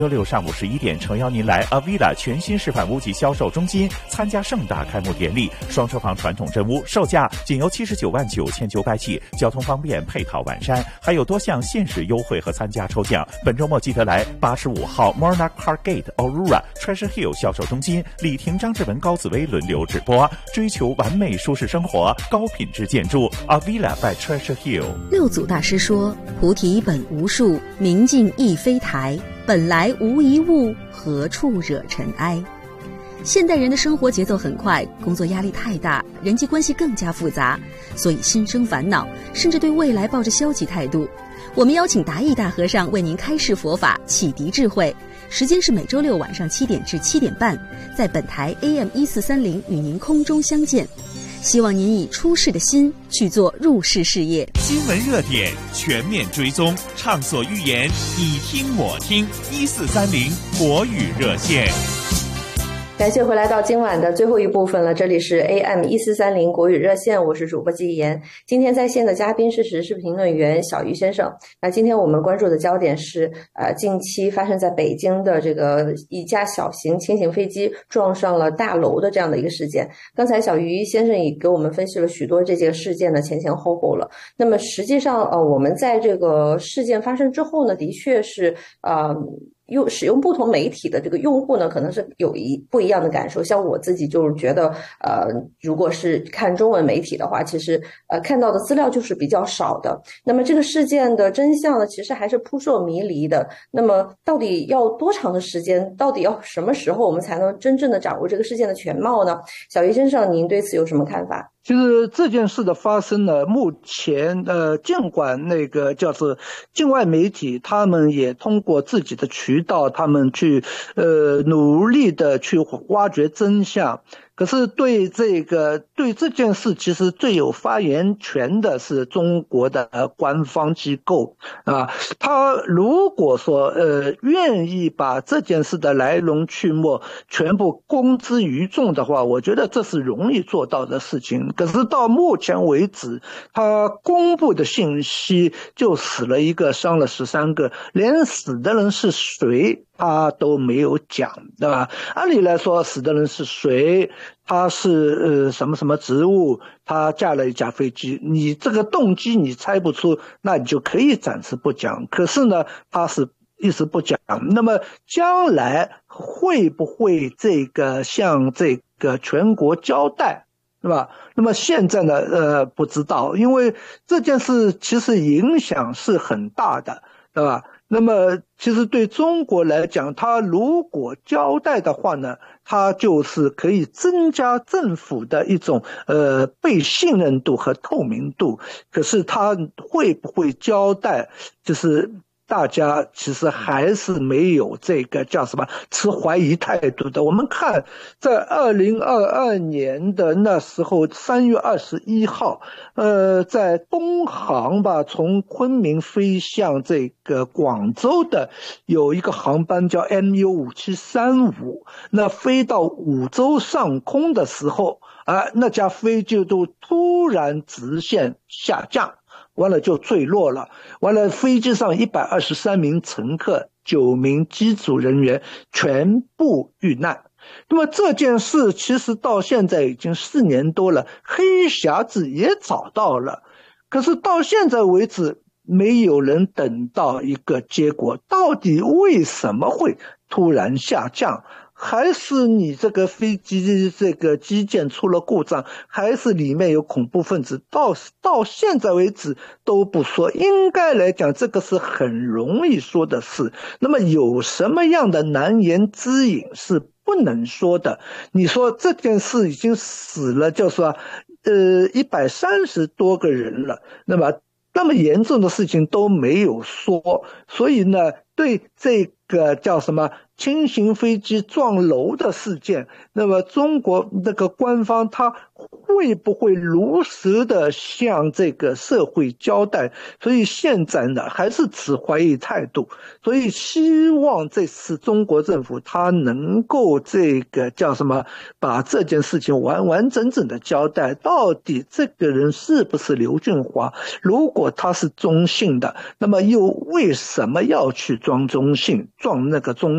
周六上午11点，诚邀您来 Avila 全新示范屋及销售中心参加盛大开幕典礼。双车房传统真屋售价仅由79万9千900起，交通方便，配套完善，还有多项限时优惠和参加抽奖。本周末记得来85号 Monarch Car Gate Aurora Treasure Hill 销售中心，李婷、张志文、高紫薇轮流直播，追求完美舒适生活，高品质建筑 Avila by Treasure Hill。 六祖大师说：“菩提本无树，明镜亦非台。本来无一物，何处惹尘埃？”现代人的生活节奏很快，工作压力太大，人际关系更加复杂，所以心生烦恼，甚至对未来抱着消极态度。我们邀请达义大和尚为您开示佛法，启迪智慧。时间是每周六晚上7点至7点半，在本台 AM1430与您空中相见。希望您以出世的心去做入世事业。 新闻热点全面追踪，畅所欲言，你听我听。1430国语热线。 感谢回来到今晚的最后一部分了，这里是 AM1430国语热线，我是主播季言。今天在线的嘉宾是时事评论员小鱼先生。那今天我们关注的焦点是近期发生在北京的这个一架小型轻型飞机撞上了大楼的这样的一个事件。刚才小鱼先生也给我们分析了许多这件事件的前前后后了。那么实际上我们在这个事件发生之后呢，的确是使用不同媒体的这个用户呢，可能是有不一样的感受。像我自己就是觉得，如果是看中文媒体的话，其实看到的资料就是比较少的。那么这个事件的真相呢，其实还是扑朔迷离的。那么到底要多长的时间？到底要什么时候我们才能真正的掌握这个事件的全貌呢？小鱼先生，您对此有什么看法？ 其实这件事的发生呢，目前尽管那个叫做境外媒体，他们也通过自己的渠道，他们去努力的去挖掘真相。可是对这件事，其实最有发言权的是中国的官方机构啊。他如果说愿意把这件事的来龙去脉全部公之于众的话，我觉得这是容易做到的事情。可是到目前为止，他公布的信息就死了一个，伤了13个，连死的人是谁他都没有讲，对吧？按理来说，死的人是谁，他是什么什么职务，他驾了一架飞机，你这个动机你猜不出，那你就可以暂时不讲。可是呢，他是一直不讲。那么将来会不会向这个全国交代，对吧？那么现在呢，不知道，因为这件事其实影响是很大的，对吧？那么其实对中国来讲，他如果交代的话呢，他就是可以增加政府的一种被信任度和透明度。可是他会不会交代，就是大家其实还是没有这个叫什么持怀疑态度的。我们看在2022年的那时候3月21号，在东航吧，从昆明飞向这个广州的有一个航班叫 MU5735，那飞到梧州上空的时候那架飞机就突然直线下降，完了就坠落了，完了飞机上123名乘客，9名机组人员全部遇难。那么这件事其实到现在已经4年多了，黑匣子也找到了，可是到现在为止没有人等到一个结果，到底为什么会突然下降？还是你这个飞机这个机件出了故障，还是里面有恐怖分子？到现在为止都不说。应该来讲，这个是很容易说的事。那么有什么样的难言之隐是不能说的？你说这件事已经死了，就说130多个人了，那么严重的事情都没有说，所以呢，对这个叫什么轻型飞机撞楼的事件，那么中国那个官方他会不会如实的向这个社会交代？所以现在呢还是持怀疑态度，所以希望这次中国政府他能够这个叫什么，把这件事情完完整整的交代，到底这个人是不是刘俊华？如果他是中性的，那么又为什么要去装中性，撞那个中